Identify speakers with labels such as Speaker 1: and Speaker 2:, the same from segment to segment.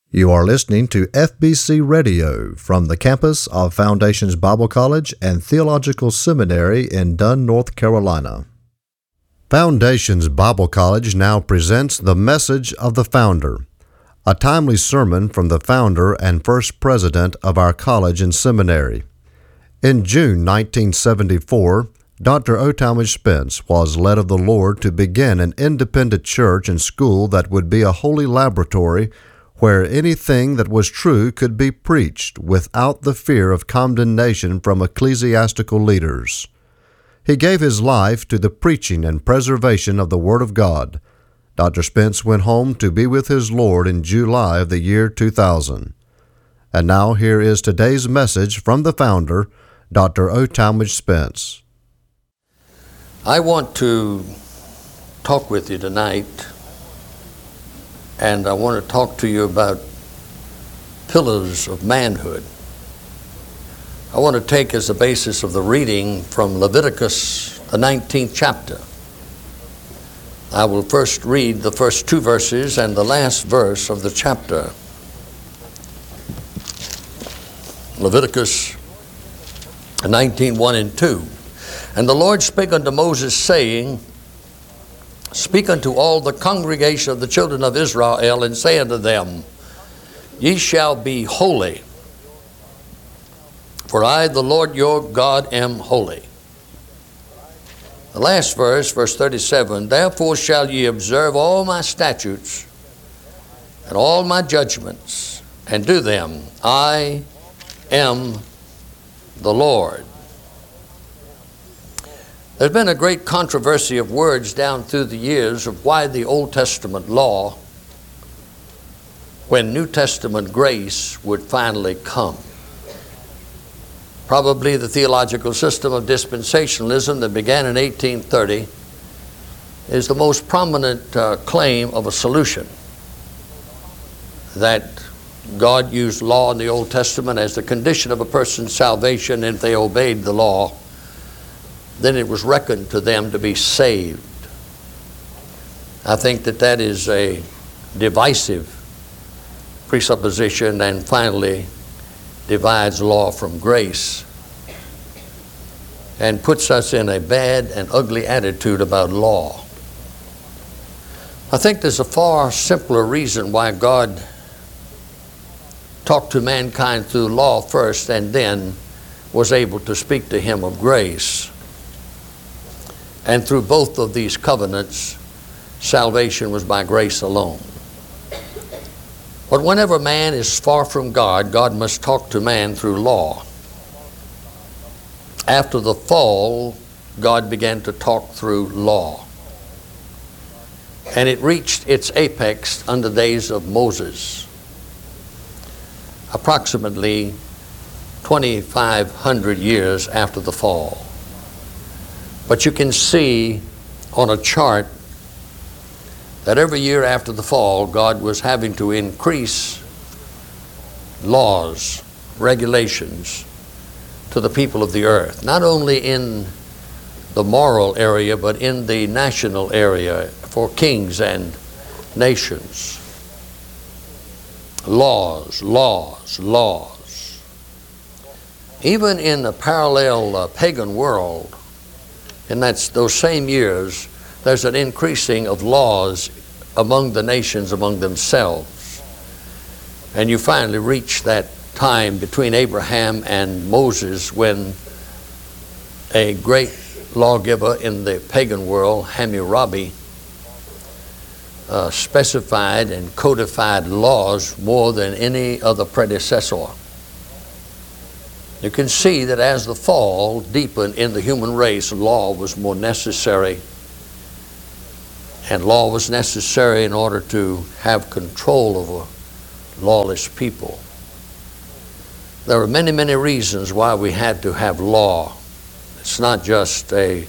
Speaker 1: You are listening to FBC Radio from the campus of Foundations Bible College and Theological Seminary in Dunn, North Carolina. Foundations Bible College now presents the Message of the Founder, a timely sermon from the founder and first president of our college and seminary. In June 1974, Dr. O. Talmage Spence was led of the Lord to begin an independent church and school that would be a holy laboratory where anything that was true could be preached without the fear of condemnation from ecclesiastical leaders. He gave his life to the preaching and preservation of the Word of God. Dr. Spence went home to be with his Lord in July of the year 2000. And now here is today's message from the founder, Dr. O. Talmage Spence.
Speaker 2: I want to talk with you tonight, and I want to talk to you about pillars of manhood. I want to take as a basis of the reading from Leviticus, the 19th chapter. I will first read the first two verses and the last verse of the chapter. Leviticus 19, 1 and 2. And the Lord spake unto Moses, saying, Speak unto all the congregation of the children of Israel, and say unto them, Ye shall be holy, for I, the Lord your God, am holy. The last verse, verse 37, Therefore shall ye observe all my statutes and all my judgments, and do them. I am the Lord. There's been a great controversy of words down through the years of why the Old Testament law, when New Testament grace would finally come. Probably the theological system of dispensationalism that began in 1830 is the most prominent claim of a solution, that God used law in the Old Testament as the condition of a person's salvation, and if they obeyed the law, then it was reckoned to them to be saved. I think that that is a divisive presupposition and finally divides law from grace and puts us in a bad and ugly attitude about law. I think there's a far simpler reason why God talked to mankind through law first and then was able to speak to him of grace. And through both of these covenants, salvation was by grace alone. But whenever man is far from God, God must talk to man through law. After the fall, God began to talk through law. And it reached its apex under the days of Moses, approximately 2,500 years after the fall. But you can see on a chart that every year after the fall, God was having to increase laws, regulations to the people of the earth, not only in the moral area, but in the national area for kings and nations. Laws, laws, laws. Even in the parallel pagan world, in those same years, there's an increasing of laws among the nations, among themselves. And you finally reach that time between Abraham and Moses when a great lawgiver in the pagan world, Hammurabi, specified and codified laws more than any other predecessor. You can see that as the fall deepened in the human race, law was more necessary. And law was necessary in order to have control over lawless people. There were many, many reasons why we had to have law. It's not just a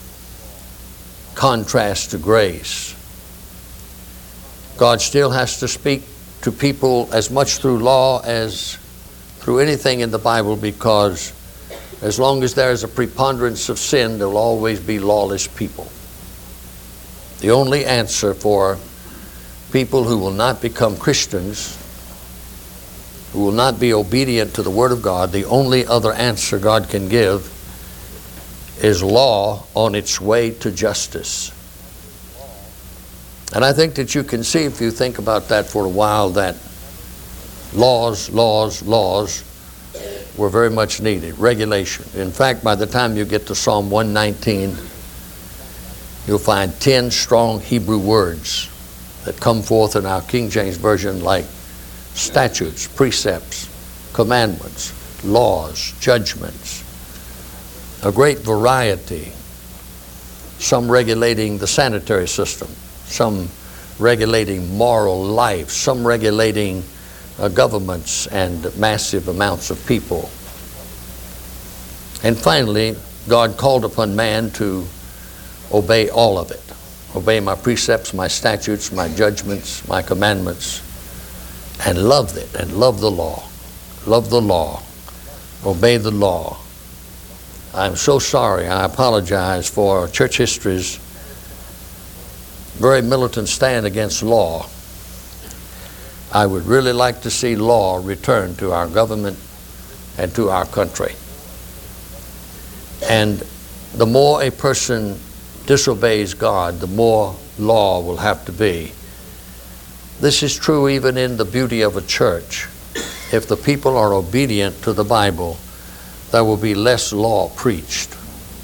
Speaker 2: contrast to grace. God still has to speak to people as much through law as through anything in the Bible, because as long as there is a preponderance of sin, there will always be lawless people. The only answer for people who will not become Christians who will not be obedient to the Word of God, the only other answer God can give is law on its way to justice. And I think that you can see, if you think about that for a while, that laws were very much needed. Regulation. In fact, by the time you get to Psalm 119, you'll find 10 strong Hebrew words that come forth in our King James Version, like statutes, precepts, commandments, laws, judgments. A great variety. Some regulating the sanitary system, some regulating moral life, some regulating governments and massive amounts of people. And finally, God called upon man to obey all of it. Obey my precepts, my statutes, my judgments, my commandments, and love it, and love the law. Love the law. Obey the law. I'm so sorry. I apologize for church history's very militant stand against law. I would really like to see law return to our government and to our country. And the more a person disobeys God, the more law will have to be. This is true even in the beauty of a church. If the people are obedient to the Bible, there will be less law preached.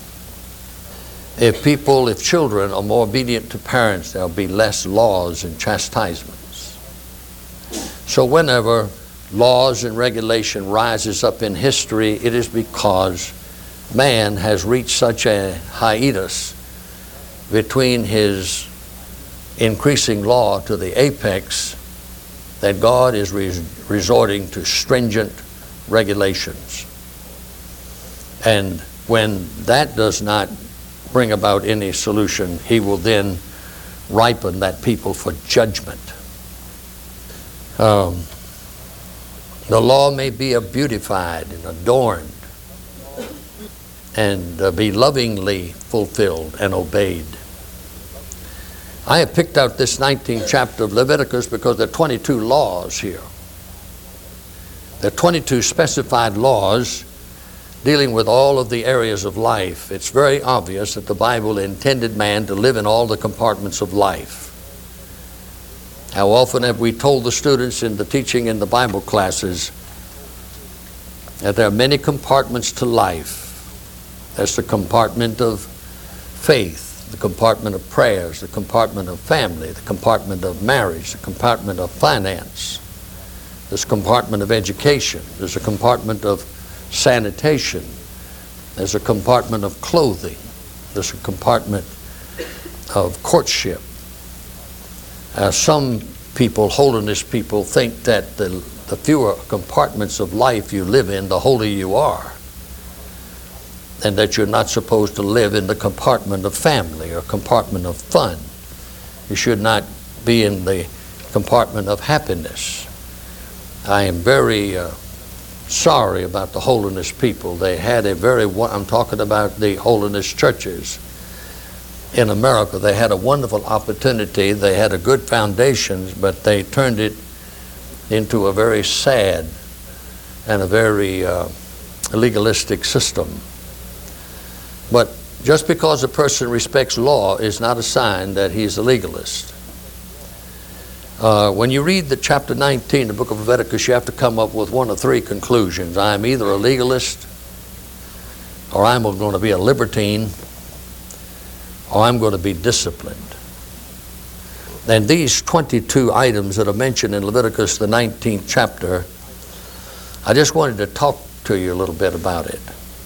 Speaker 2: If children are more obedient to parents, there will be less laws and chastisements. So whenever laws and regulation rises up in history, it is because man has reached such a hiatus between his increasing law to the apex that God is resorting to stringent regulations. And when that does not bring about any solution, he will then ripen that people for judgment. The law may be beautified and adorned and be lovingly fulfilled and obeyed. I have picked out this 19th chapter of Leviticus because there are 22 laws here. There are 22 specified laws dealing with all of the areas of life. It's very obvious that the Bible intended man to live in all the compartments of life. How often have we told the students in the teaching in the Bible classes that there are many compartments to life. There's the compartment of faith, the compartment of prayers, the compartment of family, the compartment of marriage, the compartment of finance. There's a compartment of education. There's a compartment of sanitation. There's a compartment of clothing. There's a compartment of courtship. Some people, holiness people, think that the fewer compartments of life you live in, the holier you are, and that you're not supposed to live in the compartment of family or compartment of fun. You should not be in the compartment of happiness. I am very sorry about the holiness people. They had I'm talking about the holiness churches in America. They had a wonderful opportunity. They had a good foundation, but they turned it into a very sad and a very legalistic system. But just because a person respects law is not a sign that he's a legalist. When you read the chapter 19, the book of Leviticus, you have to come up with one of three conclusions. I'm either a legalist, or I'm going to be a libertine, or I'm going to be disciplined. And these 22 items that are mentioned in Leviticus, the 19th chapter, I just wanted to talk to you a little bit about it.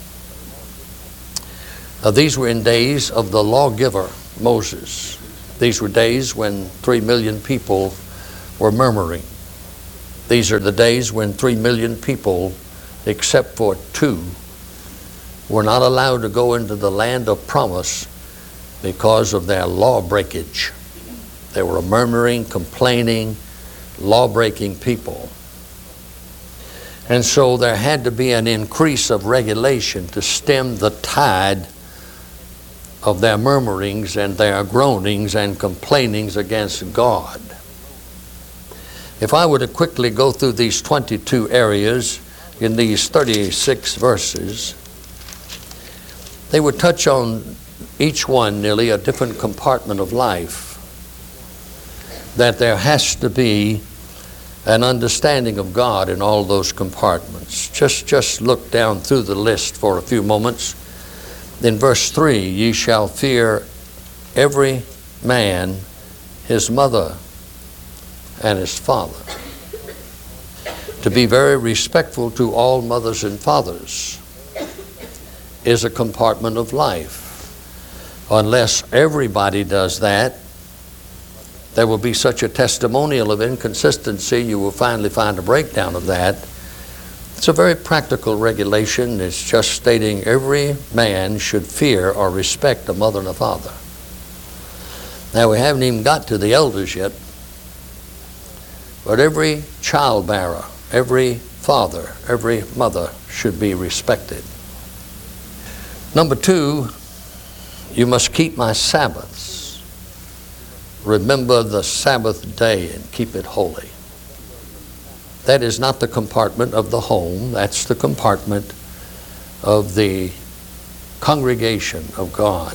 Speaker 2: These were in days of the lawgiver, Moses. These were days when 3 million people were murmuring. These are the days when 3 million people, except for 2, were not allowed to go into the land of promise because of their law breakage. They were a murmuring, complaining, law-breaking people. And so there had to be an increase of regulation to stem the tide of their murmurings and their groanings and complainings against God. If I were to quickly go through these 22 areas in these 36 verses, they would touch on each one nearly a different compartment of life. That there has to be an understanding of God in all those compartments. Just look down through the list for a few moments. In verse 3, ye shall fear every man his mother and his father. To be very respectful to all mothers and fathers is a compartment of life. Unless everybody does that, there will be such a testimonial of inconsistency, you will finally find a breakdown of that. It's a very practical regulation. It's just stating every man should fear or respect a mother and a father. Now, we haven't even got to the elders yet, but every child bearer, every father, every mother should be respected. Number 2, you must keep my Sabbaths. Remember the Sabbath day and keep it holy. That is not the compartment of the home. That's the compartment of the congregation of God.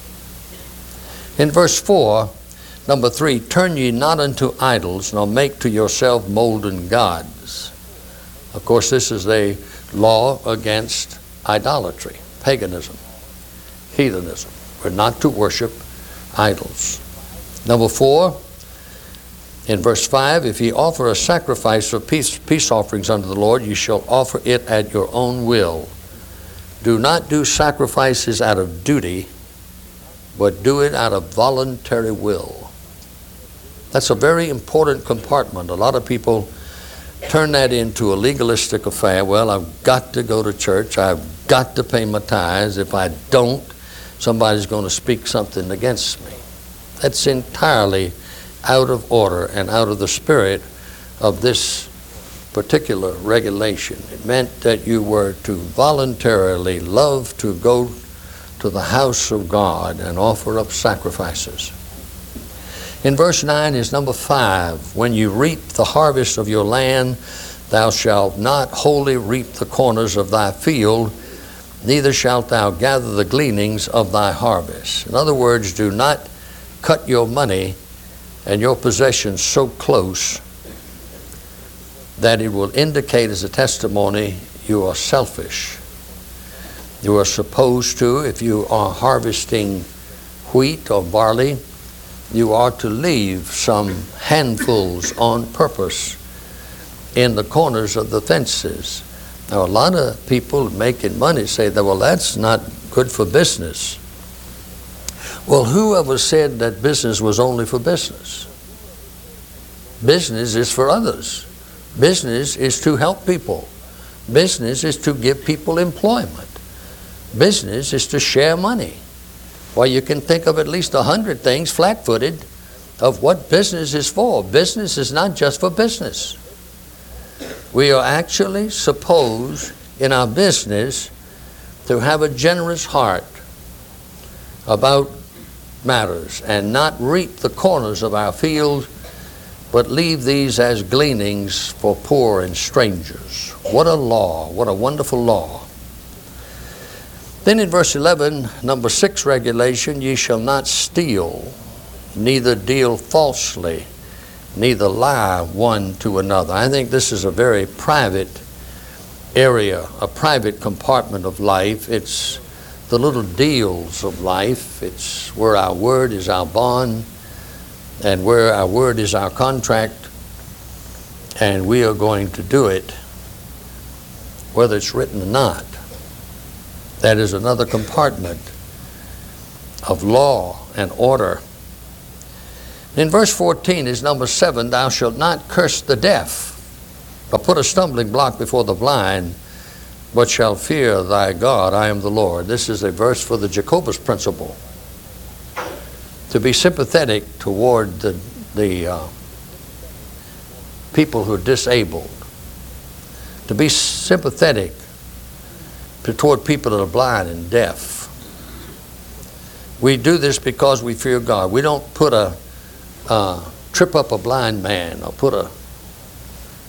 Speaker 2: In verse 4, number 3, turn ye not unto idols, nor make to yourself molten gods. Of course, this is a law against idolatry, paganism, heathenism. We're not to worship idols. Number 4, in verse 5, if ye offer a sacrifice of peace offerings unto the Lord, ye shall offer it at your own will. Do not do sacrifices out of duty, but do it out of voluntary will. That's a very important compartment. A lot of people turn that into a legalistic affair. Well, I've got to go to church. I've got to pay my tithes. If I don't, somebody's going to speak something against me. That's entirely out of order and out of the spirit of this particular regulation. It meant that you were to voluntarily love to go to the house of God and offer up sacrifices. In verse 9 is number 5. When you reap the harvest of your land, thou shalt not wholly reap the corners of thy field, neither shalt thou gather the gleanings of thy harvest. In other words, do not cut your money and your possessions so close that it will indicate as a testimony you are selfish. You are supposed to, if you are harvesting wheat or barley, you are to leave some handfuls on purpose in the corners of the fences. Now, a lot of people making money say that, well, that's not good for business. Well, whoever said that business was only for business? Business is for others. Business is to help people. Business is to give people employment. Business is to share money. Well, you can think of at least 100 things flat-footed of what business is for. Business is not just for business. We are actually supposed in our business to have a generous heart about matters and not reap the corners of our field, but leave these as gleanings for poor and strangers. What a law, what a wonderful law. Then in verse 11, number 6 regulation, ye shall not steal, neither deal falsely, neither lie one to another. I think this is a very private area, a private compartment of life. It's the little deals of life. It's where our word is our bond and where our word is our contract, and we are going to do it whether it's written or not. That is another compartment of law and order. In verse 14 is number 7, thou shalt not curse the deaf, or put a stumbling block before the blind, but shall fear thy God. I am the Lord. This is a verse for the Jacobus principle. To be sympathetic toward the people who are disabled. To be sympathetic toward people that are blind and deaf. We do this because we fear God. We don't put trip up a blind man or put a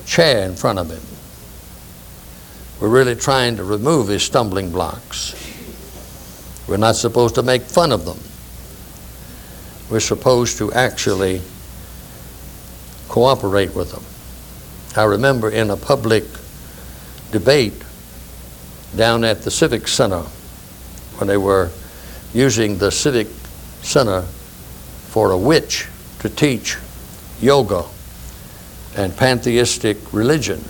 Speaker 2: chair in front of him. We're really trying to remove his stumbling blocks. We're not supposed to make fun of them. We're supposed to actually cooperate with them. I remember in a public debate down at the Civic Center when they were using the Civic Center for a witch to teach yoga and pantheistic religion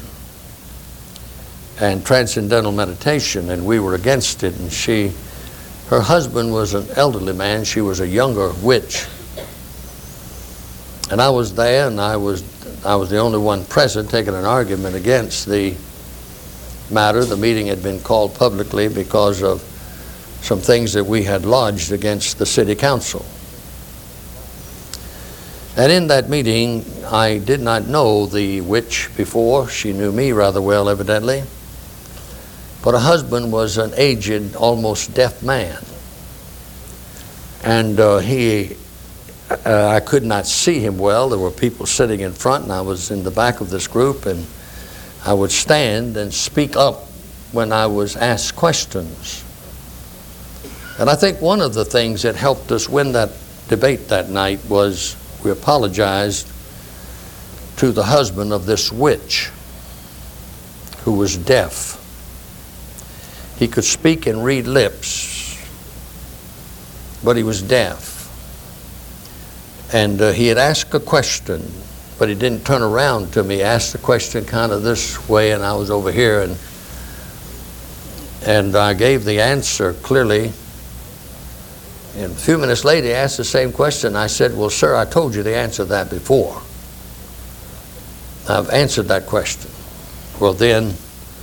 Speaker 2: and transcendental meditation, and we were against it. And her husband was an elderly man, she was a younger witch. And I was there, and I was the only one present taking an argument against the matter. The meeting had been called publicly because of some things that we had lodged against the city council. And in that meeting, I did not know the witch before. She knew me rather well, evidently. But her husband was an aged, almost deaf man. And I could not see him well. There were people sitting in front, and I was in the back of this group, and I would stand and speak up when I was asked questions. And I think one of the things that helped us win that debate that night was we apologized to the husband of this witch who was deaf. He could speak and read lips, but he was deaf. And he had asked a question, but he didn't turn around to me. He asked the question kind of this way, and I was over here, and I gave the answer clearly. And a few minutes later, he asked the same question. I said, well, sir, I told you the answer to that before. I've answered that question. Well, then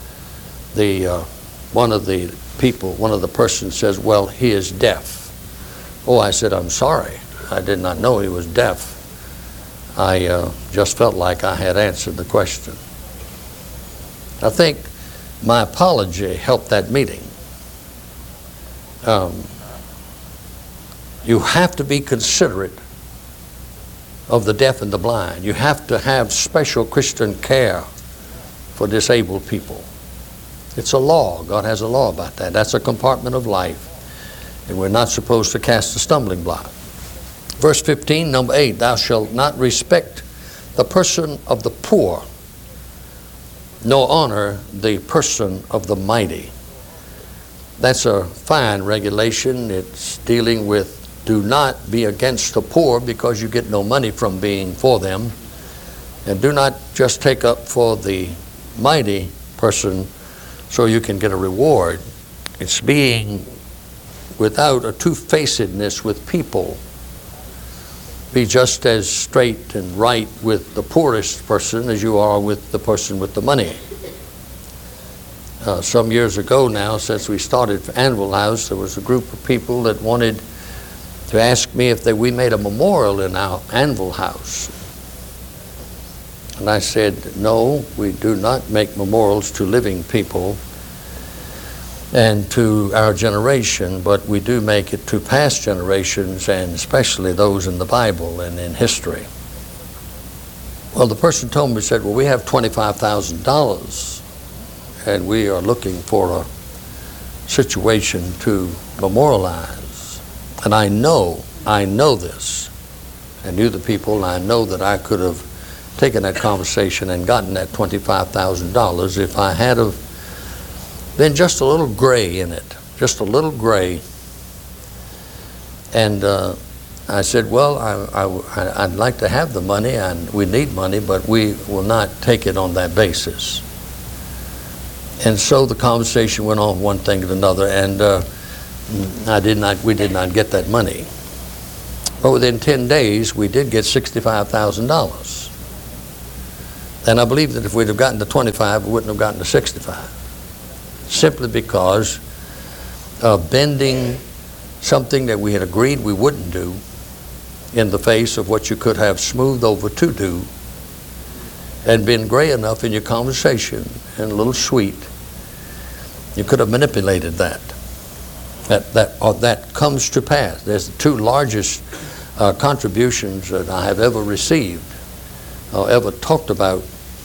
Speaker 2: one of the persons says, well, he is deaf. Oh, I said, I'm sorry. I did not know he was deaf. I just felt like I had answered the question. I think my apology helped that meeting. You have to be considerate of the deaf and the blind. You have to have special Christian care for disabled people. It's a law. God has a law about that. That's a compartment of life. And we're not supposed to cast a stumbling block. Verse 15, number 8, thou shalt not respect the person of the poor, nor honor the person of the mighty. That's a fine regulation. It's dealing with do not be against the poor because you get no money from being for them. And do not just take up for the mighty person so you can get a reward. It's being without a two-facedness with people. Be just as straight and right with the poorest person as you are with the person with the money. Some years ago now, since we started Anvil House, there was a group of people that wanted to ask me if we made a memorial in our Anvil House. And I said, no, we do not make memorials to living people and to our generation, but we do make it to past generations, and especially those in the Bible and in history. Well, the person told me, said, well, we have $25,000 and we are looking for a situation to memorialize. And I know this. I knew the people, and I know that I could have taken that conversation and gotten that $25,000 if I had have been just a little gray in it, just a little gray. And I said, well, I'd like to have the money, and we need money, but we will not take it on that basis. And so the conversation went on one thing to another, and we did not get that money. But within 10 days, we did get $65,000. And I believe that if we'd have gotten to 25, we wouldn't have gotten to 65. Simply because of bending something that we had agreed we wouldn't do in the face of what you could have smoothed over to do, and been gray enough in your conversation and a little sweet. You could have manipulated that. That comes to pass. There's the two largest contributions that I have ever received or ever talked about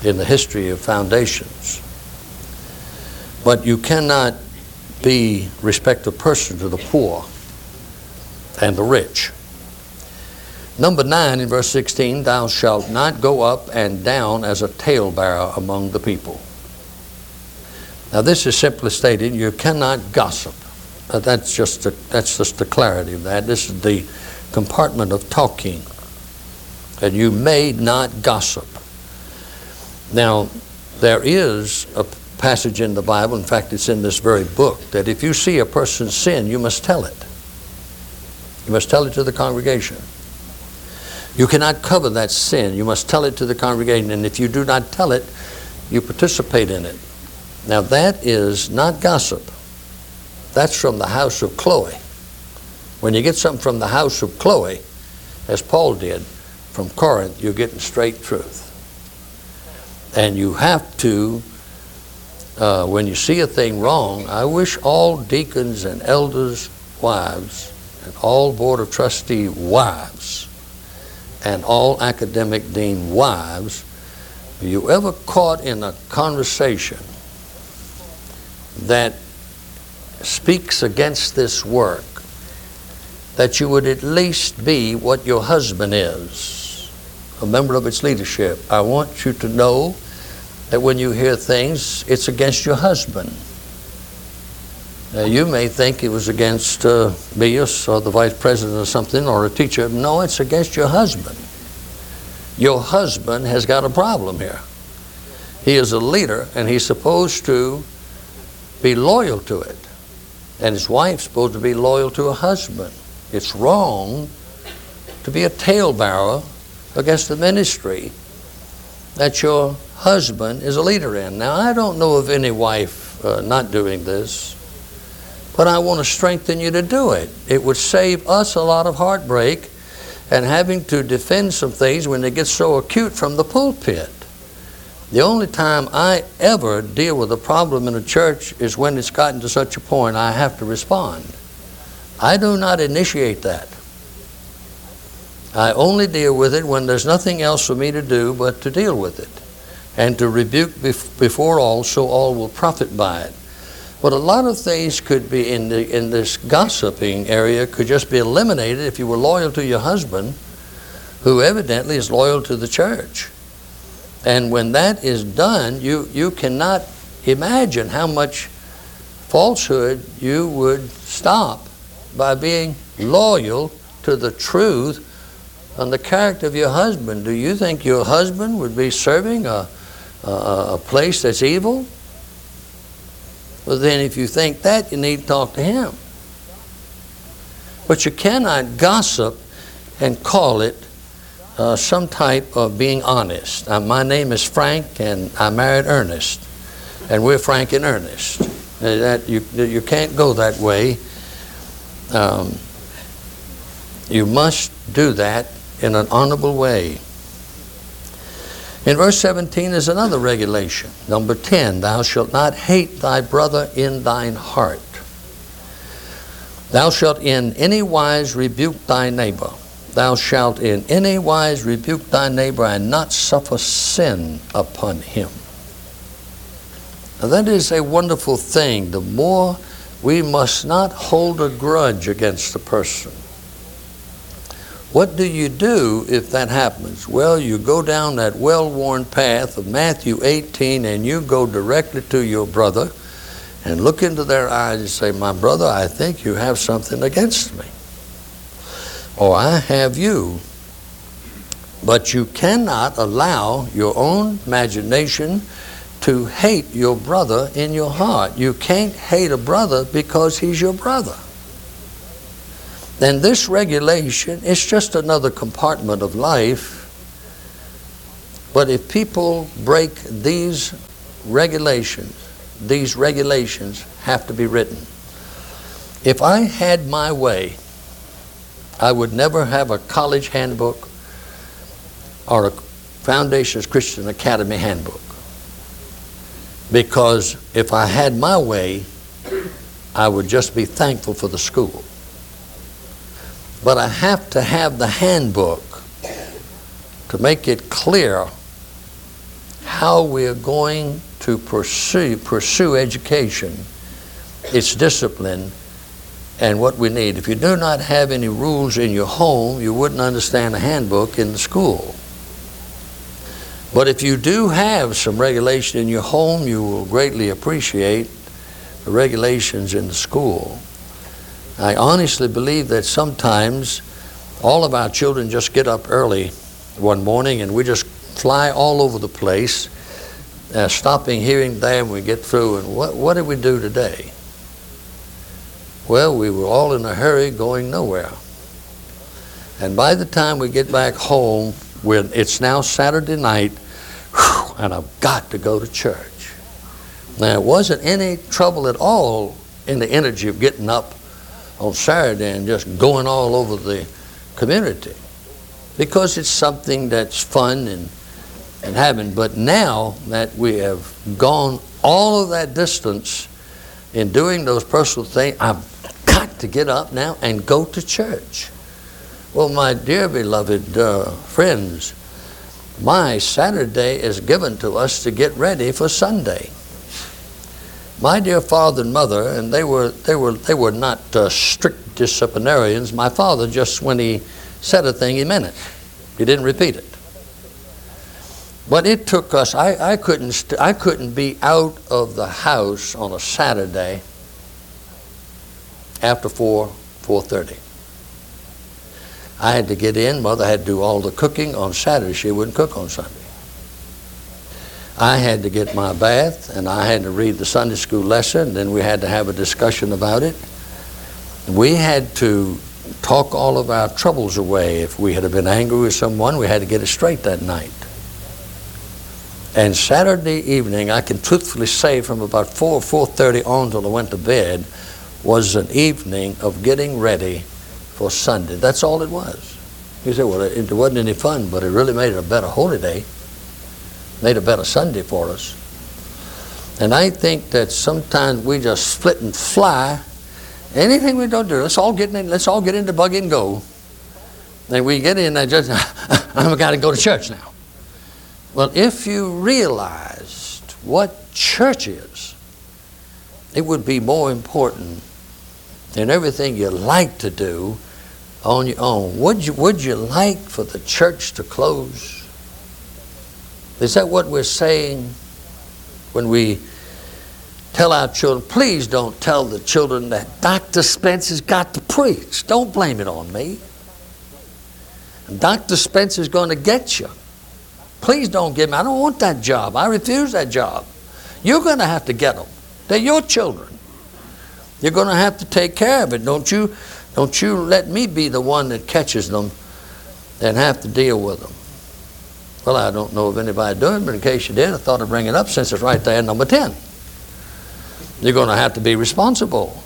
Speaker 2: in the history of foundations. But you cannot be respect of person to the poor and the rich. Number 9 in verse 16, thou shalt not go up and down as a talebearer among the people. Now this is simply stated, you cannot gossip. That's just the clarity of that. This is the compartment of talking. And you may not gossip. Now, there is a passage in the Bible, in fact it's in this very book, that if you see a person sin, you must tell it. You must tell it to the congregation. You cannot cover that sin. You must tell it to the congregation, and if you do not tell it, you participate in it. Now that is not gossip. That's from the house of Chloe. When you get something from the house of Chloe, as Paul did from Corinth, you're getting straight truth. And you have to, when you see a thing wrong, I wish all deacons and elders' wives, and all board of trustee wives, and all academic dean wives, are you ever caught in a conversation that speaks against this work, that you would at least be what your husband is, a member of its leadership. I want you to know that when you hear things, it's against your husband. Now, you may think it was against me or the vice president or something, or a teacher. No, it's against your husband. Your husband has got a problem here. He is a leader, and he's supposed to be loyal to it. And his wife's supposed to be loyal to her husband. It's wrong to be a talebearer against the ministry that your husband is a leader in. Now, I don't know of any wife not doing this, but I want to strengthen you to do it. It would save us a lot of heartbreak and having to defend some things when they get so acute from the pulpit. The only time I ever deal with a problem in a church is when it's gotten to such a point I have to respond. I do not initiate that. I only deal with it when there's nothing else for me to do but to deal with it and to rebuke before all, so all will profit by it. But a lot of things could be in this gossiping area could just be eliminated if you were loyal to your husband, who evidently is loyal to the church. And when that is done, you cannot imagine how much falsehood you would stop by being loyal to the truth and the character of your husband. Do you think your husband would be serving a place that's evil? Well, then if you think that, you need to talk to him. But you cannot gossip and call it some type of being honest. My name is Frank, and I married Ernest, and we're Frank and Ernest. You can't go that way. You must do that in an honorable way. In verse 17 is another regulation. Number 10, thou shalt not hate thy brother in thine heart. Thou shalt in any wise rebuke thy neighbor. Thou shalt in any wise rebuke thy neighbor and not suffer sin upon him. Now that is a wonderful thing. The more we must not hold a grudge against a person. What do you do if that happens? Well, you go down that well-worn path of Matthew 18 and you go directly to your brother and look into their eyes and say, my brother, I think you have something against me. Or I have you. But you cannot allow your own imagination to hate your brother in your heart. You can't hate a brother because he's your brother. Then this regulation is just another compartment of life. But if people break these regulations have to be written. If I had my way, I would never have a college handbook or a Foundations Christian Academy handbook. Because if I had my way, I would just be thankful for the school. But I have to have the handbook to make it clear how we are going to pursue education, its discipline, and what we need. If you do not have any rules in your home, you wouldn't understand a handbook in the school. But if you do have some regulation in your home, you will greatly appreciate the regulations in the school. I honestly believe that sometimes all of our children just get up early one morning and we just fly all over the place, stopping here and there, and we get through, and what did we do today? Well, we were all in a hurry going nowhere. And by the time we get back home, it's now Saturday night, and I've got to go to church. Now, it wasn't any trouble at all in the energy of getting up on Saturday and just going all over the community, because it's something that's fun and having. But now that we have gone all of that distance in doing those personal things, I've got to get up now and go to church. Well, my dear beloved friends, my Saturday is given to us to get ready for Sunday. My dear father and mother, and they were not strict disciplinarians. My father, just when he said a thing, he meant it. He didn't repeat it. But it took us. I couldn't be out of the house on a Saturday after 4:30. I had to get in. Mother had to do all the cooking on Saturday. She wouldn't cook on Sunday. I had to get my bath, and I had to read the Sunday school lesson, and then we had to have a discussion about it. We had to talk all of our troubles away. If we had been angry with someone, we had to get it straight that night. And Saturday evening, I can truthfully say from about 4:30 on till I went to bed, was an evening of getting ready for Sunday. That's all it was. You say, well, it wasn't any fun, but it really made it a better holy day. Made a better Sunday for us. And I think that sometimes we just split and fly. Anything we don't do, let's all get in the buggy and go. And we get in and just, I've got to go to church now. Well, if you realized what church is, it would be more important than everything you like to do on your own. Would you like for the church to close? Is that what we're saying when we tell our children? Please don't tell the children that Dr. Spence has got to preach. Don't blame it on me. Dr. Spence is going to get you. Please don't give me. I don't want that job. I refuse that job. You're going to have to get them. They're your children. You're going to have to take care of it. Don't you let me be the one that catches them and have to deal with them. Well, I don't know of anybody doing it, but in case you did, I thought I'd bring it up since it's right there, number 10. You're going to have to be responsible.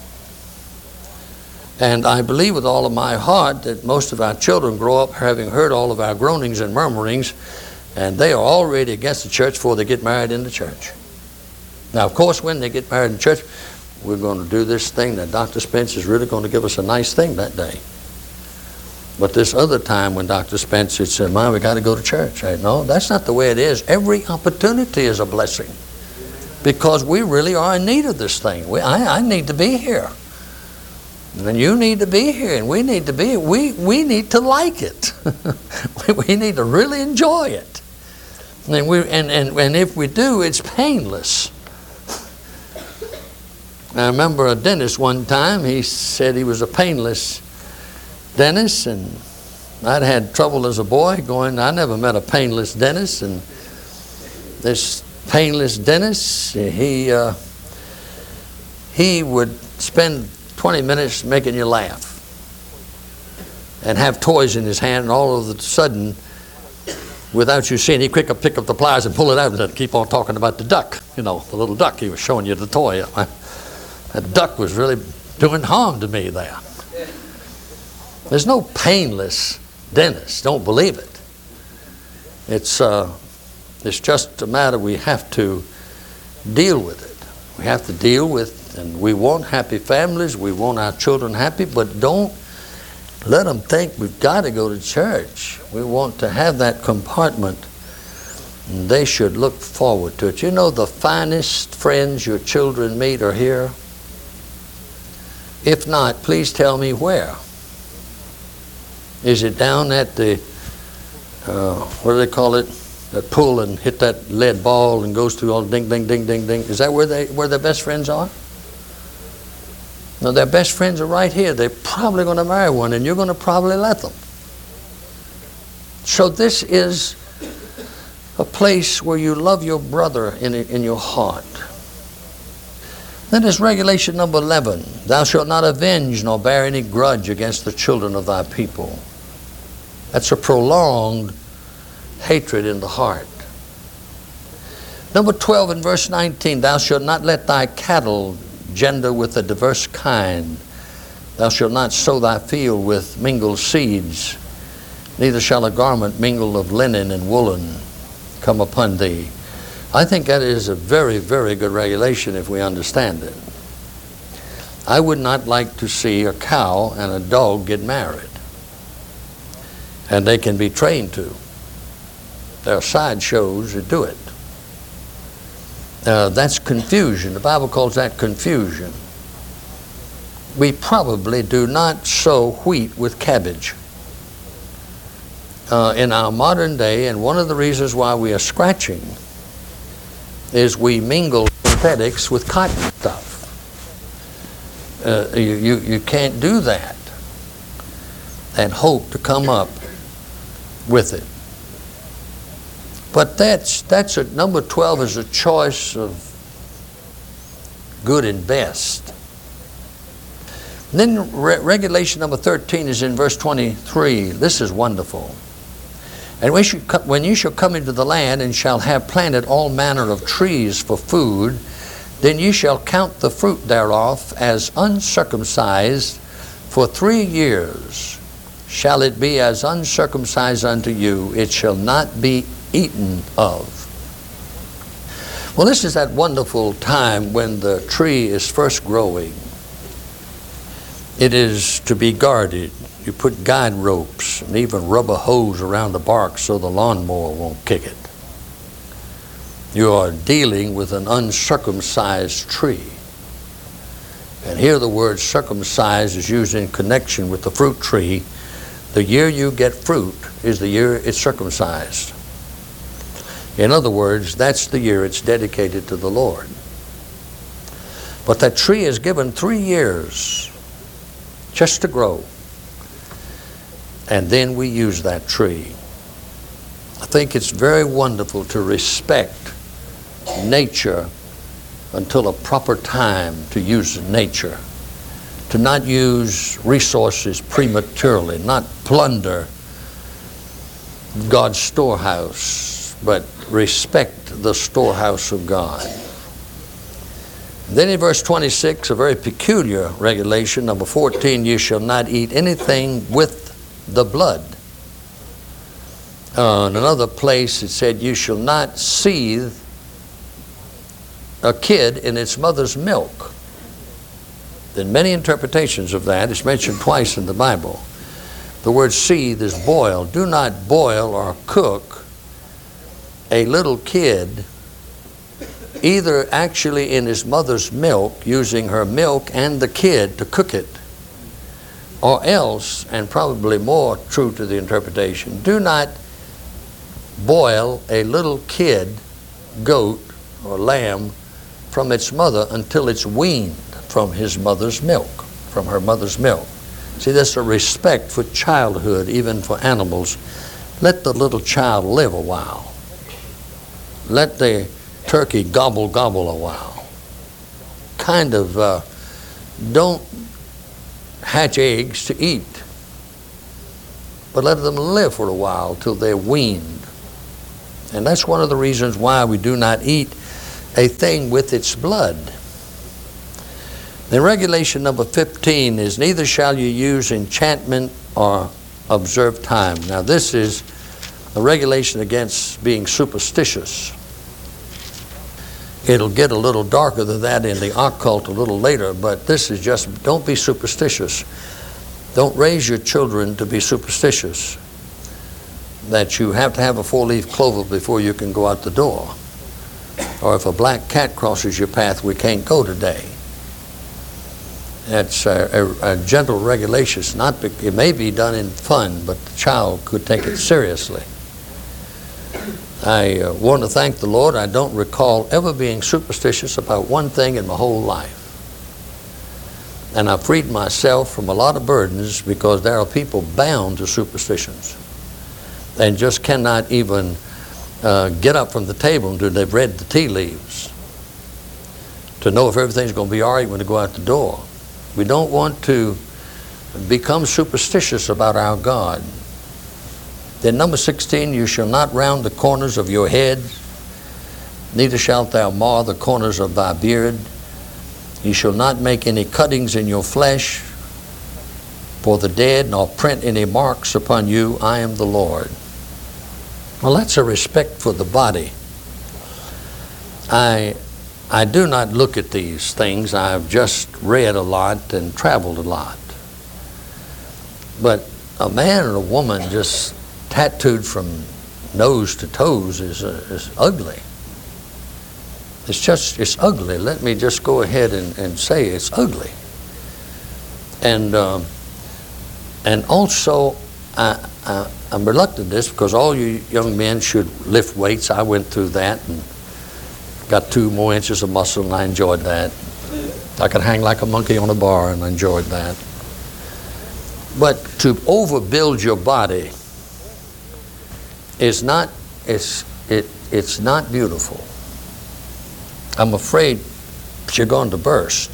Speaker 2: And I believe with all of my heart that most of our children grow up having heard all of our groanings and murmurings, and they are already against the church before they get married in the church. Now, of course, when they get married in church, we're going to do this thing that Dr. Spence is really going to give us a nice thing that day. But this other time when Dr. Spence said, "Mom, we got to go to church." No, that's not the way it is. Every opportunity is a blessing, because we really are in need of this thing. I need to be here, and you need to be here, and we need to be here. We need to like it. We need to really enjoy it, and if we do, it's painless. I remember a dentist one time. He said he was a painless dentist, and I'd had trouble as a boy going. I never met a painless dentist, and this painless dentist, he would spend 20 minutes making you laugh and have toys in his hand, and all of a sudden, without you seeing, he'd pick up the pliers and pull it out and keep on talking about the duck, the little duck. He was showing you the toy. That duck was really doing harm to me there. There's no painless dentist. Don't believe it. It's just a matter we have to deal with it. We have to deal with, and we want happy families. We want our children happy, but don't let them think we've got to go to church. We want to have that compartment And they should look forward to it. You know, the finest friends your children meet are here. If not, please tell me where. Is it down at the, what do they call it? That pull and hit that lead ball and goes through all ding, ding, ding, ding, ding. Is that where their best friends are? No, their best friends are right here. They're probably going to marry one, and you're going to probably let them. So this is a place where you love your brother in your heart. Then there's regulation number 11. Thou shalt not avenge nor bear any grudge against the children of thy people. That's a prolonged hatred in the heart. Number 12 in verse 19, thou shalt not let thy cattle gender with a diverse kind. Thou shalt not sow thy field with mingled seeds, neither shall a garment mingled of linen and woolen come upon thee. I think that is a very, very good regulation if we understand it. I would not like to see a cow and a dog get married. And they can be trained to. There are sideshows that do it. That's confusion. The Bible calls that confusion. We probably do not sow wheat with cabbage. In our modern day, and one of the reasons why we are scratching is we mingle synthetics with cotton stuff. You can't do that and hope to come up with it. But number 12 is a choice of good and best. And then regulation number 13 is in verse 23. This is wonderful. And when you shall come into the land and shall have planted all manner of trees for food, then you shall count the fruit thereof as uncircumcised for 3 years. Shall it be as uncircumcised unto you, it shall not be eaten of. Well, this is that wonderful time when the tree is first growing. It is to be guarded. You put guide ropes and even rubber hose around the bark so the lawnmower won't kick it. You are dealing with an uncircumcised tree. And here the word circumcised is used in connection with the fruit tree. The year you get fruit is the year it's circumcised. In other words, that's the year it's dedicated to the Lord. But that tree is given 3 years just to grow. And then we use that tree. I think it's very wonderful to respect nature until a proper time to use nature. To not use resources prematurely, not plunder God's storehouse, but respect the storehouse of God. Then in verse 26, a very peculiar regulation, number 14, you shall not eat anything with the blood. In another place it said, you shall not seethe a kid in its mother's milk. There are many interpretations of that. It's mentioned twice in the Bible. The word seethe is boil. Do not boil or cook a little kid either actually in his mother's milk, using her milk and the kid to cook it, or else, and probably more true to the interpretation, do not boil a little kid, goat or lamb, from its mother until it's weaned from his mother's milk, from her mother's milk. See, that's a respect for childhood, even for animals. Let the little child live a while. Let the turkey gobble a while. Kind of don't hatch eggs to eat, but let them live for a while till they're weaned. And that's one of the reasons why we do not eat a thing with its blood. Then regulation number 15 is, neither shall you use enchantment or observe time. Now this is a regulation against being superstitious. It'll get a little darker than that in the occult a little later, but this is just, don't be superstitious. Don't raise your children to be superstitious. that you have to have a 4-leaf clover before you can go out the door. Or if a black cat crosses your path, we can't go today. It's a gentle regulation. It may be done in fun, but the child could take it seriously. I want to thank the Lord. I don't recall ever being superstitious about one thing in my whole life. And I freed myself from a lot of burdens because there are people bound to superstitions and just cannot even get up from the table until they've read the tea leaves to know if everything's going to be all right when they go out the door. We don't want to become superstitious about our God. Then number 16, you shall not round the corners of your head, neither shalt thou mar the corners of thy beard. You shall not make any cuttings in your flesh for the dead, nor print any marks upon you. I am the Lord. Well, that's a respect for the body. I do not look at these things. I've just read a lot and traveled a lot. But a man and a woman just tattooed from nose to toes is ugly. It's ugly. Let me just go ahead and say it's ugly. And also, I'm reluctant to this because all you young men should lift weights. I went through that and got 2 more inches of muscle, and I enjoyed that. I could hang like a monkey on a bar, and I enjoyed that. But to overbuild your body is not, it's not beautiful. I'm afraid you're going to burst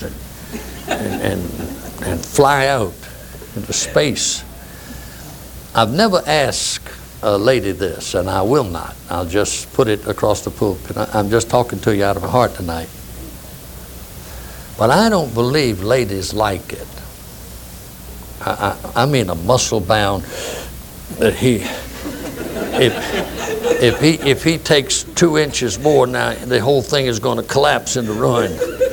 Speaker 2: and fly out into space. I've never asked a lady this, and I will not. I'll just put it across the pulpit. I'm just talking to you out of my heart tonight. But I don't believe ladies like it. I mean a muscle bound that if he takes 2 inches more, now the whole thing is going to collapse into ruin.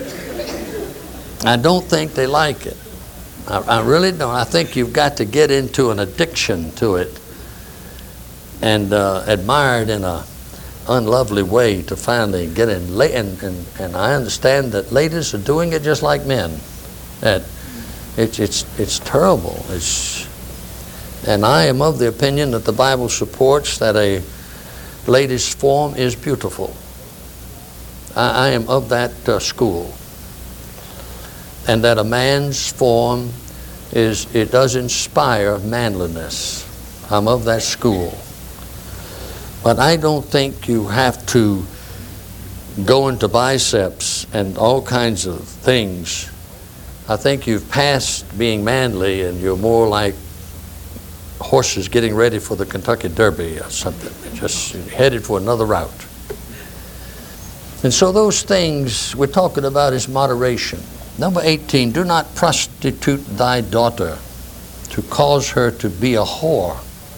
Speaker 2: I don't think they like it. I really don't. I think you've got to get into an addiction to it and admire it in an unlovely way to finally get in. And I understand that ladies are doing it just like men. That it's terrible. And I am of the opinion that the Bible supports that a lady's form is beautiful. I am of that school. And that a man's form it does inspire manliness. I'm of that school. But I don't think you have to go into biceps and all kinds of things. I think you've passed being manly and you're more like horses getting ready for the Kentucky Derby or something, just headed for another route. And so those things we're talking about is moderation. Number 18, do not prostitute thy daughter to cause her to be a whore.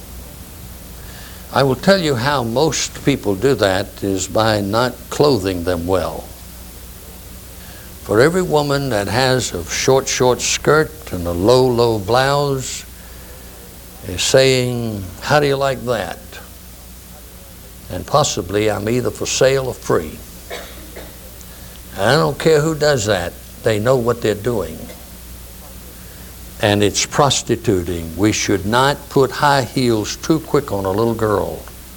Speaker 2: I will tell you how most people do that is by not clothing them well. For every woman that has a short skirt and a low blouse is saying, how do you like that? And possibly I'm either for sale or free. And I don't care who does that. They know what they're doing. And it's prostituting. We should not put high heels too quick on a little girl.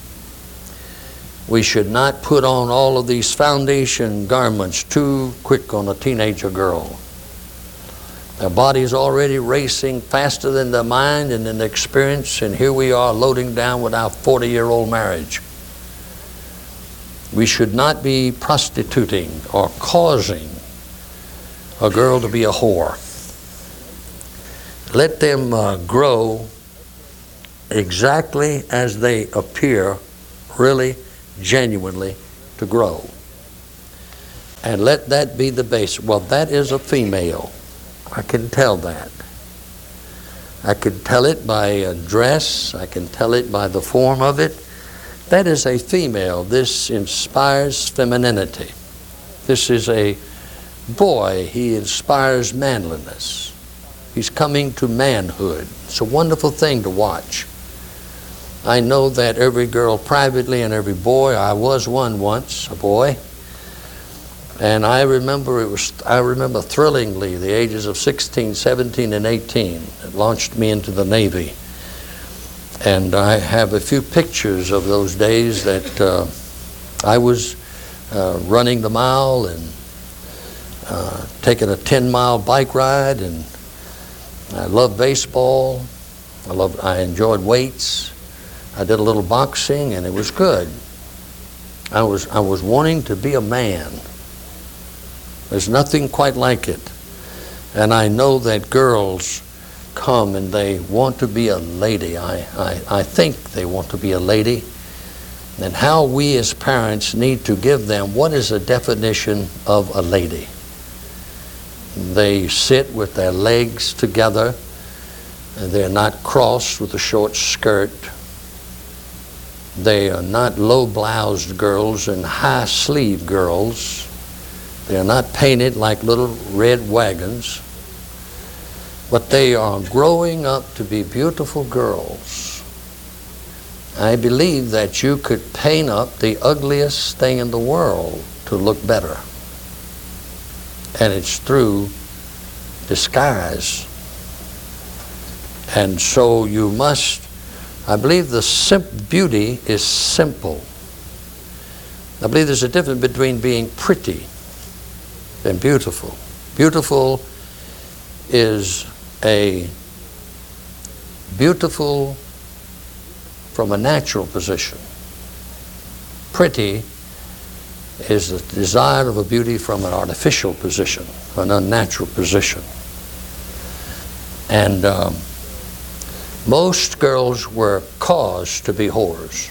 Speaker 2: We should not put on all of these foundation garments too quick on a teenager girl. Their body's already racing faster than their mind and in their experience, and here we are loading down with our 40-year-old marriage. We should not be prostituting or causing a girl to be a whore. Let them grow exactly as they appear, really, genuinely to grow. And let that be the base. Well, that is a female. I can tell that. I can tell it by a dress. I can tell it by the form of it. That is a female. This inspires femininity. This is a boy. He inspires manliness. He's coming to manhood. It's a wonderful thing to watch. I know that every girl privately and every boy, I was one once, a boy, and I remember thrillingly the ages of 16, 17, and 18. It launched me into the Navy. And I have a few pictures of those days that I was running the mile and taking a 10-mile bike ride, and I loved baseball. I enjoyed weights. I did a little boxing, and it was good. I was wanting to be a man. There's nothing quite like it. And I know that girls come and they want to be a lady. I think they want to be a lady. And how we as parents need to give them what is a definition of a lady. They sit with their legs together, and they're not crossed with a short skirt. They are not low-bloused girls and high-sleeved girls. They are not painted like little red wagons. But they are growing up to be beautiful girls. I believe that you could paint up the ugliest thing in the world to look better. And it's through disguise. And so you must, I believe beauty is simple. I believe there's a difference between being pretty and beautiful. Beautiful is beautiful from a natural position. Pretty is the desire of a beauty from an artificial position, an unnatural position. And most girls were caused to be whores.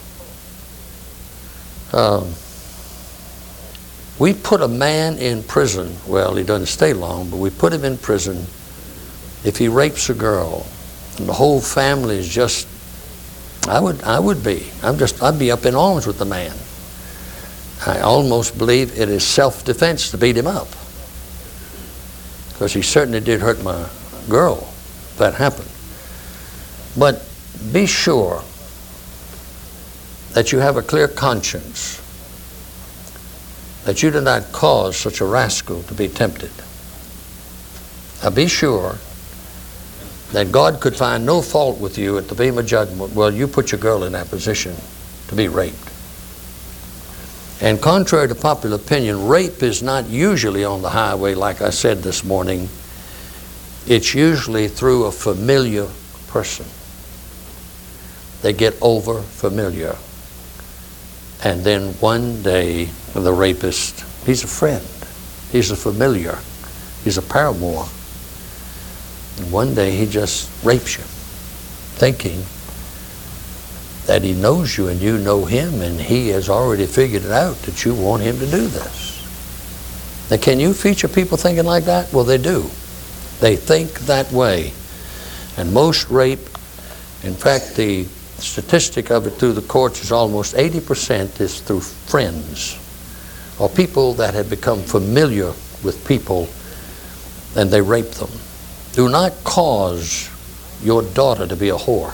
Speaker 2: We put a man in prison, well, he doesn't stay long, but we put him in prison if he rapes a girl. And the whole family is just, I'd be up in arms with the man. I almost believe it is self-defense to beat him up, because he certainly did hurt my girl if that happened. But be sure that you have a clear conscience, that you did not cause such a rascal to be tempted. Now be sure that God could find no fault with you at the beam of judgment. Well, you put your girl in that position to be raped. And contrary to popular opinion, rape is not usually on the highway, like I said this morning. It's usually through a familiar person. They get over familiar. And then one day, the rapist, he's a friend. He's a familiar. He's a paramour. And one day he just rapes you, thinking that he knows you and you know him, and he has already figured it out that you want him to do this. Now, can you feature people thinking like that? Well, they do. They think that way. And most rape, in fact, the statistic of it through the courts is almost 80% is through friends or people that have become familiar with people and they rape them. Do not cause your daughter to be a whore.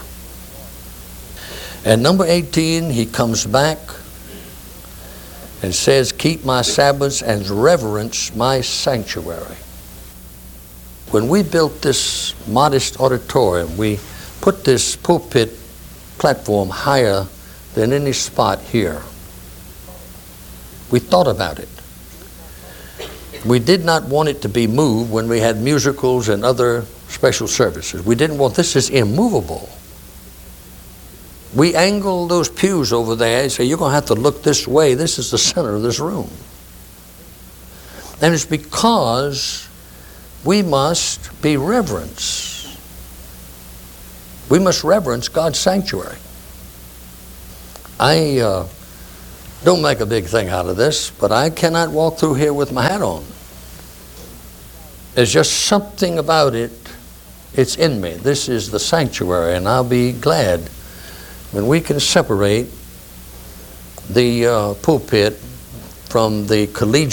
Speaker 2: And number 18, he comes back and says, keep my Sabbaths and reverence my sanctuary. When we built this modest auditorium, we put this pulpit platform higher than any spot here. We thought about it. We did not want it to be moved when we had musicals and other special services. We didn't want this is immovable. We angled those pews over there and say, you're going to have to look this way. This is the center of this room. And it's because we must be reverence. We must reverence God's sanctuary. I don't make a big thing out of this, but I cannot walk through here with my hat on. There's just something about it. It's in me. This is the sanctuary, and I'll be glad when we can separate the pulpit from the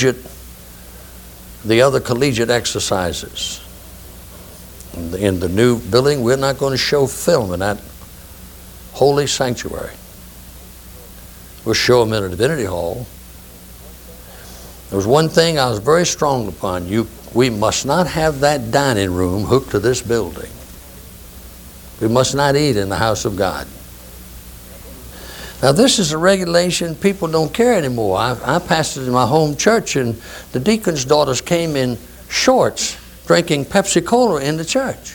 Speaker 2: other collegiate exercises. In the new building, we're not going to show film in that holy sanctuary. We'll show them in a divinity hall. There was one thing I was very strong upon. We must not have that dining room hooked to this building. We must not eat in the house of God. Now this is a regulation people don't care anymore. I pastored in my home church, and the deacons' daughters came in shorts drinking Pepsi-Cola in the church.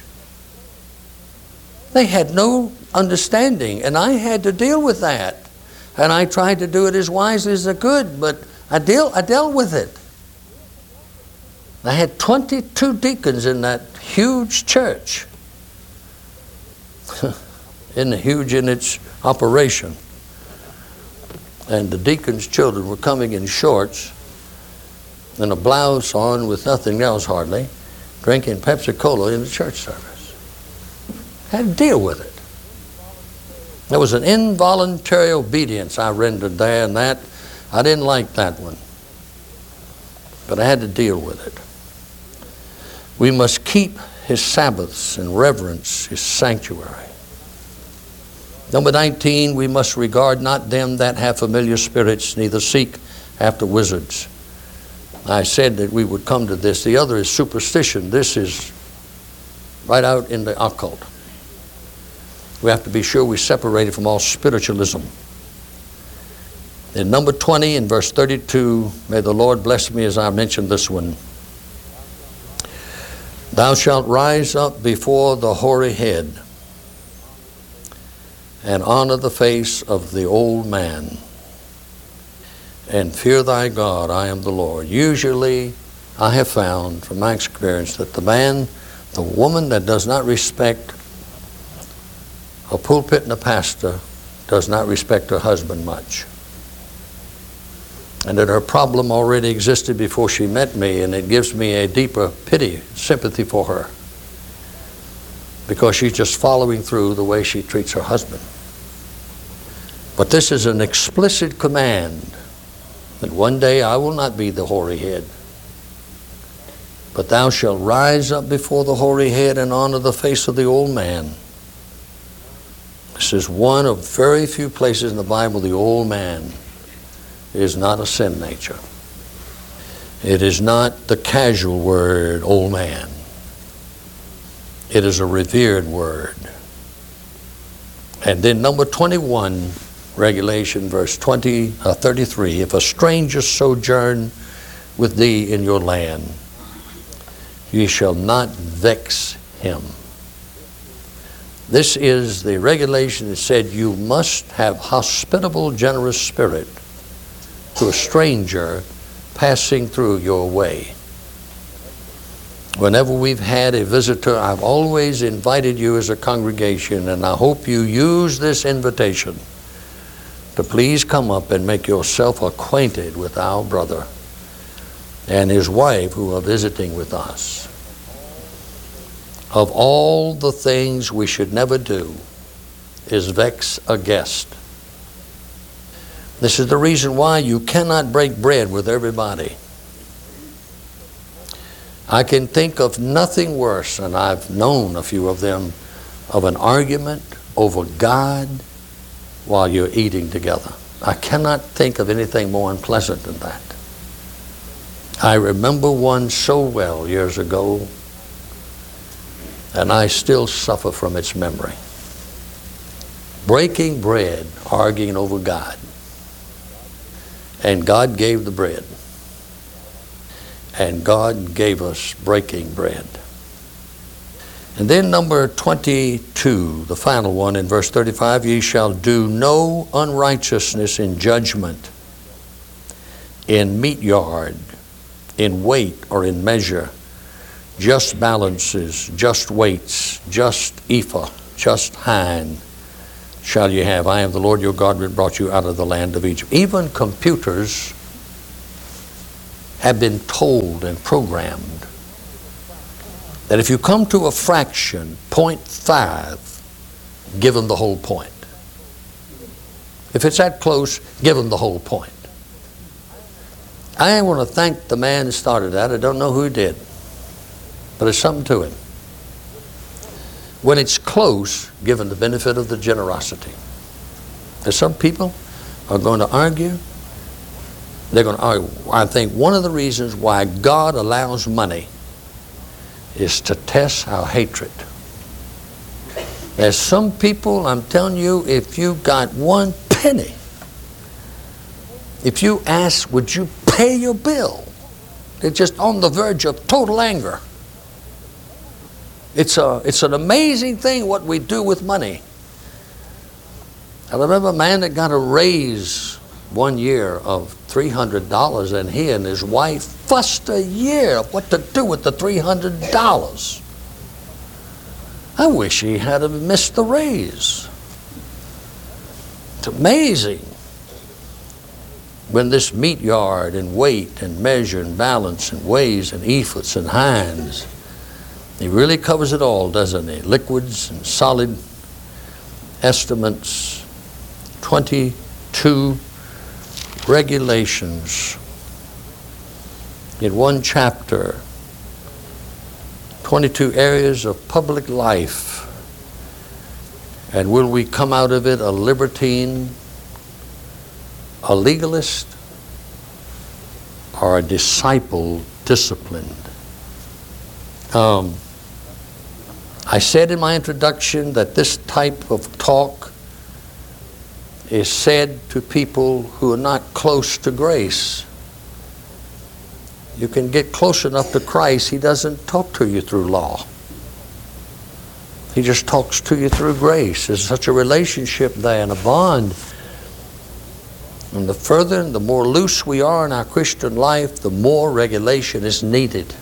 Speaker 2: They had no understanding, and I had to deal with that. And I tried to do it as wisely as I could, but I dealt with it. I had 22 deacons in that huge church. Huge in its operation. And the deacons' children were coming in shorts and a blouse on with nothing else hardly, drinking Pepsi-Cola in the church service. I had to deal with it. There was an involuntary obedience I rendered there, and that I didn't like that one. But I had to deal with it. We must keep his Sabbaths and reverence his sanctuary. Number 19, we must regard not them that have familiar spirits, neither seek after wizards. I said that we would come to this. The other is superstition. This is right out in the occult. We have to be sure we separate it from all spiritualism. In number 20, in verse 32, may the Lord bless me as I mentioned this one. Thou shalt rise up before the hoary head and honor the face of the old man, and fear thy God, I am the Lord. Usually, I have found from my experience that the woman that does not respect a pulpit and a pastor does not respect her husband much. And that her problem already existed before she met me, and it gives me a deeper pity, sympathy for her, because she's just following through the way she treats her husband. But this is an explicit command that one day I will not be the hoary head, but thou shalt rise up before the hoary head and honor the face of the old man. This is one of very few places in the Bible the old man is not a sin nature. It is not the casual word, old man. It is a revered word. And then number 21, regulation, verse 33, if a stranger sojourn with thee in your land, ye shall not vex him. This is the regulation that said you must have hospitable, generous spirit to a stranger passing through your way. Whenever we've had a visitor, I've always invited you as a congregation, and I hope you use this invitation to please come up and make yourself acquainted with our brother and his wife who are visiting with us. Of all the things we should never do is vex a guest. This is the reason why you cannot break bread with everybody. I can think of nothing worse, and I've known a few of them, of an argument over God while you're eating together. I cannot think of anything more unpleasant than that. I remember one so well years ago, and I still suffer from its memory. Breaking bread, arguing over God. And God gave the bread. And God gave us breaking bread. And then number 22, the final one in verse 35, ye shall do no unrighteousness in judgment, in meat yard, in weight or in measure, just balances, just weights, just ephah, just hind shall you have. I am the Lord your God that brought you out of the land of Egypt. Even computers have been told and programmed that if you come to a fraction, 0.5, give them the whole point. If it's that close, give them the whole point. I want to thank the man who started that. I don't know who did, but there's something to it. When it's close, give them the benefit of the generosity. And some people are going to argue. They're going to argue. I think one of the reasons why God allows money is to test our hatred. There's some people, I'm telling you, if you got 1 penny, if you ask, would you pay your bill? They're just on the verge of total anger. It's an amazing thing what we do with money. I remember a man that got a raise one year of $300, and he and his wife fussed a year of what to do with the $300. I wish he had missed the raise. It's amazing when this meat yard and weight and measure and balance and weighs and ephahs and hinds, he really covers it all, doesn't he? Liquids and solid estimates, 22 regulations in one chapter, 22 areas of public life. And will we come out of it a libertine, a legalist, or a disciple disciplined? I said in my introduction that this type of talk is said to people who are not close to grace. You can get close enough to Christ, He doesn't talk to you through law. He just talks to you through grace. There's such a relationship there and a bond. And the further and the more loose we are in our Christian life, the more regulation is needed.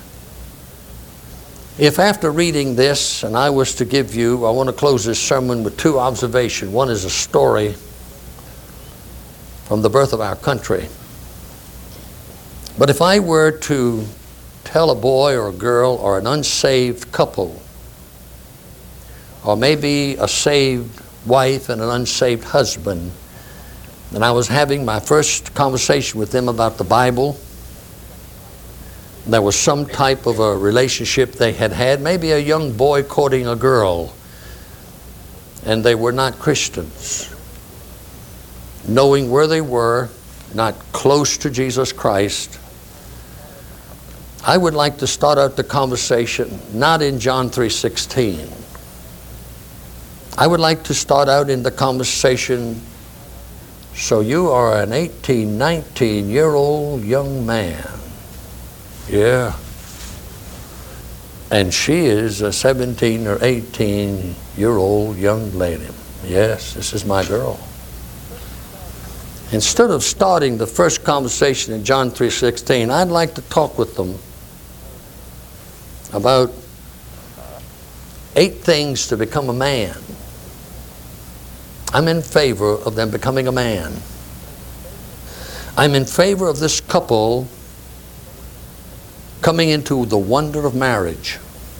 Speaker 2: If after reading this, and I was to give you, I want to close this sermon with 2 observations. One is a story from the birth of our country. But if I were to tell a boy or a girl or an unsaved couple, or maybe a saved wife and an unsaved husband, and I was having my first conversation with them about the Bible, there was some type of a relationship they had had, maybe a young boy courting a girl, and they were not Christians. Knowing where they were, not close to Jesus Christ, I would like to start out the conversation not in John 3:16. I would like to start out in the conversation, so you are an 18, 19-year-old young man. Yeah. And she is a 17 or 18-year-old young lady. Yes, this is my girl. Instead of starting the first conversation in John 3:16, I'd like to talk with them about 8 things to become a man. I'm in favor of them becoming a man. I'm in favor of this couple coming into the wonder of marriage.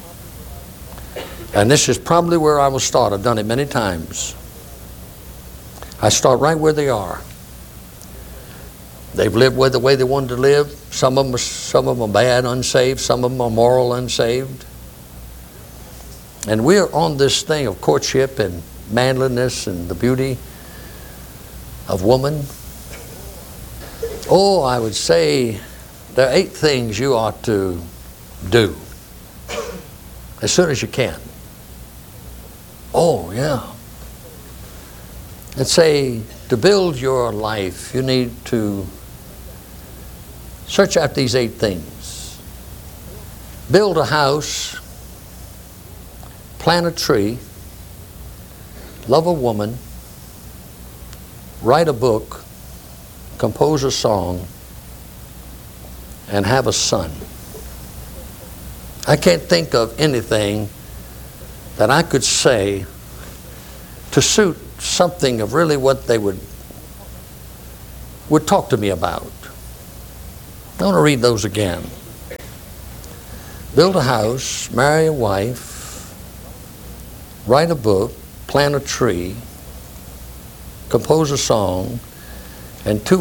Speaker 2: And this is probably where I will start. I've done it many times. I start right where they are. They've lived the way they wanted to live. Some of them are bad, unsaved. Some of them are moral, unsaved. And we're on this thing of courtship and manliness and the beauty of woman. Oh, I would say there are 8 things you ought to do as soon as you can. Oh, yeah. Let's say to build your life, you need to search out these 8 things. Build a house, plant a tree, love a woman, write a book, compose a song, and have a son. I can't think of anything that I could say to suit something of really what they would talk to me about. I want to read those again. Build a house, marry a wife, write a book, plant a tree, compose a song, and 2